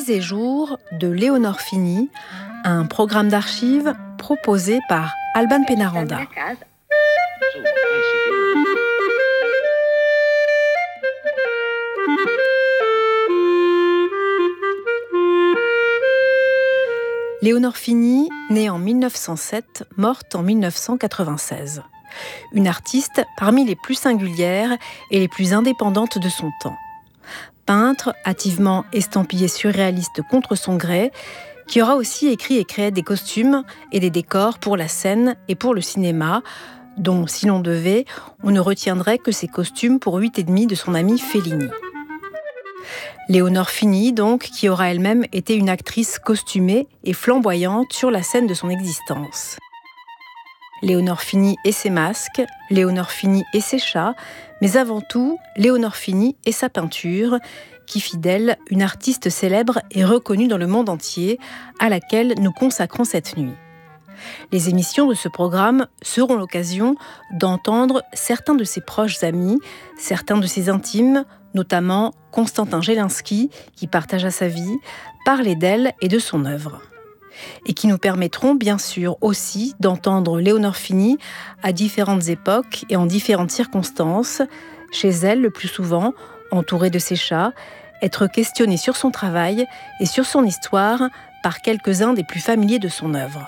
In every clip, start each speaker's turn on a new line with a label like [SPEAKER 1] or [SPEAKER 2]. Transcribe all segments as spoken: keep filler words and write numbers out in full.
[SPEAKER 1] Nuits et jours de Léonore Fini, un programme d'archives proposé par Alban Pénaranda. Léonore Fini, née en mille neuf cent sept, morte en mille neuf cent quatre-vingt-seize. Une artiste parmi les plus singulières et les plus indépendantes de son temps. Peintre, hâtivement estampillée surréaliste contre son gré, qui aura aussi écrit et créé des costumes et des décors pour la scène et pour le cinéma, dont, si l'on devait, on ne retiendrait que ses costumes pour huit et demi de son ami Fellini. Léonore Fini, donc, qui aura elle-même été une actrice costumée et flamboyante sur la scène de son existence. Léonore Fini et ses masques, Léonore Fini et ses chats, mais avant tout, Léonore Fini et sa peinture, qui fit d'elle une artiste célèbre et reconnue dans le monde entier, à laquelle nous consacrons cette nuit. Les émissions de ce programme seront l'occasion d'entendre certains de ses proches amis, certains de ses intimes, notamment Constantin Jelinski, qui partagea sa vie, parler d'elle et de son œuvre. Et qui nous permettront bien sûr aussi d'entendre Léonore Fini à différentes époques et en différentes circonstances, chez elle le plus souvent, entourée de ses chats, être questionnée sur son travail et sur son histoire par quelques-uns des plus familiers de son œuvre.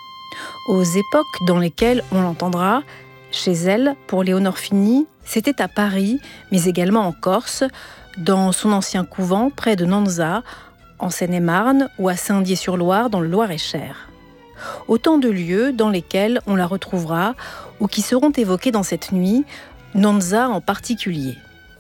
[SPEAKER 1] Aux époques dans lesquelles on l'entendra, chez elle, pour Léonore Fini, c'était à Paris, mais également en Corse, dans son ancien couvent près de Nonza, en Seine-et-Marne ou à Saint-Dié-sur-Loire dans le Loir-et-Cher. Autant de lieux dans lesquels on la retrouvera ou qui seront évoqués dans cette nuit, Nonza en particulier.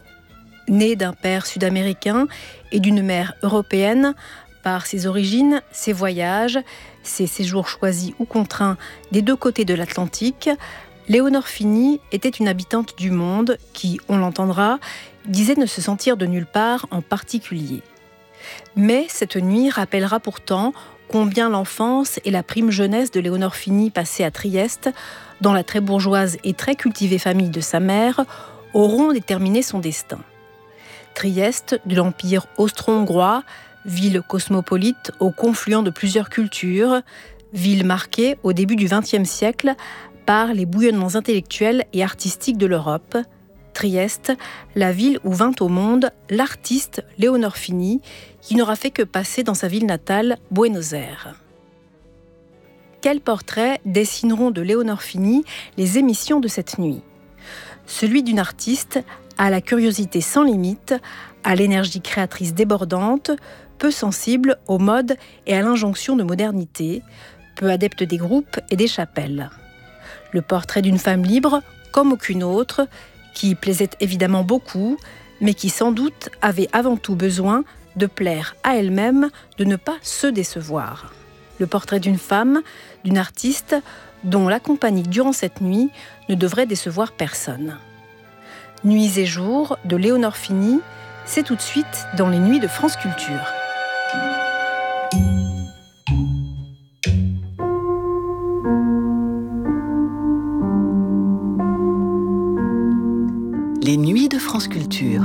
[SPEAKER 1] Née d'un père sud-américain et d'une mère européenne, par ses origines, ses voyages, ses séjours choisis ou contraints des deux côtés de l'Atlantique, Léonore Fini était une habitante du monde qui, on l'entendra, disait ne se sentir de nulle part en particulier. Mais cette nuit rappellera pourtant combien l'enfance et la prime jeunesse de Léonore Fini passée à Trieste, dans la très bourgeoise et très cultivée famille de sa mère, auront déterminé son destin. Trieste, de l'Empire austro-hongrois, ville cosmopolite au confluent de plusieurs cultures, ville marquée au début du vingtième siècle par les bouillonnements intellectuels et artistiques de l'Europe. Trieste, la ville où vint au monde l'artiste Léonore Fini, qui n'aura fait que passer dans sa ville natale, Buenos Aires. Quel portrait dessineront de Léonore Fini les émissions de cette nuit ? Celui d'une artiste à la curiosité sans limite, à l'énergie créatrice débordante, peu sensible aux modes et à l'injonction de modernité, peu adepte des groupes et des chapelles. Le portrait d'une femme libre, comme aucune autre, qui plaisait évidemment beaucoup, mais qui sans doute avait avant tout besoin de plaire à elle-même, de ne pas se décevoir. Le portrait d'une femme, d'une artiste, dont la compagnie durant cette nuit ne devrait décevoir personne. Nuits et jours de Léonore Fini, c'est tout de suite dans les nuits de France Culture.
[SPEAKER 2] Les nuits de France Culture.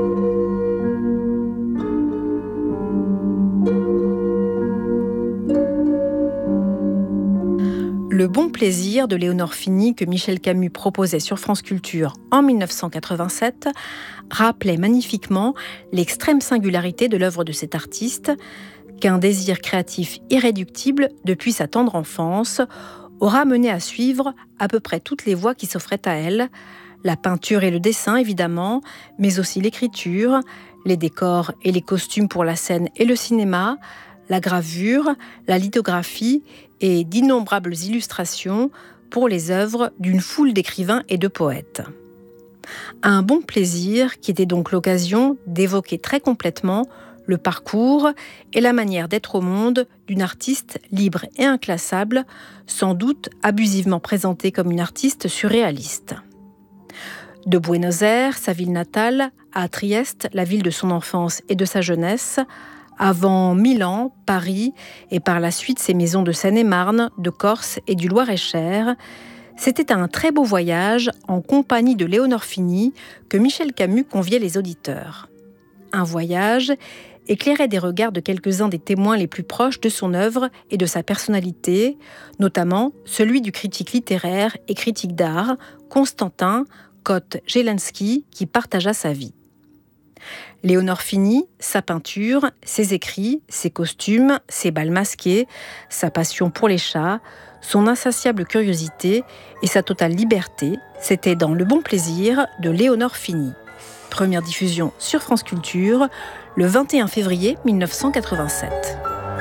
[SPEAKER 1] Le bon plaisir de Léonore Fini que Michel Camus proposait sur France Culture en mille neuf cent quatre-vingt-sept rappelait magnifiquement l'extrême singularité de l'œuvre de cet artiste qu'un désir créatif irréductible depuis sa tendre enfance aura mené à suivre à peu près toutes les voies qui s'offraient à elle, la peinture et le dessin évidemment, mais aussi l'écriture, les décors et les costumes pour la scène et le cinéma, la gravure, la lithographie et d'innombrables illustrations pour les œuvres d'une foule d'écrivains et de poètes. Un bon plaisir qui était donc l'occasion d'évoquer très complètement le parcours et la manière d'être au monde d'une artiste libre et inclassable, sans doute abusivement présentée comme une artiste surréaliste. De Buenos Aires, sa ville natale, à Trieste, la ville de son enfance et de sa jeunesse, avant Milan, Paris et par la suite ses maisons de Seine-et-Marne, de Corse et du Loir-et-Cher, c'était un très beau voyage en compagnie de Léonore Fini que Michel Camus conviait les auditeurs. Un voyage éclairait des regards de quelques-uns des témoins les plus proches de son œuvre et de sa personnalité, notamment celui du critique littéraire et critique d'art, Constantin Kot-Jelensky, qui partagea sa vie. Léonore Fini, sa peinture, ses écrits, ses costumes, ses bals masqués, sa passion pour les chats, son insatiable curiosité et sa totale liberté, c'était dans Le Bon Plaisir de Léonore Fini. Première diffusion sur France Culture, le vingt et un février mille neuf cent quatre-vingt-sept.